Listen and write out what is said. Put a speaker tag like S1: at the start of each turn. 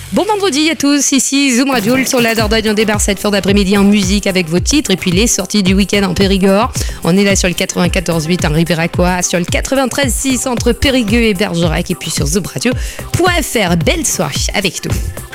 S1: Bon vendredi à tous, ici Zoom Radio sur la Dordogne. On débarque cette fin d'après-midi en musique avec vos titres et puis les sorties du week-end en Périgord. On est là sur le 94.8 en Ribéracois, sur le 93.6 entre Périgueux et Bergerac et puis sur zoomradio.fr. Belle soirée avec nous.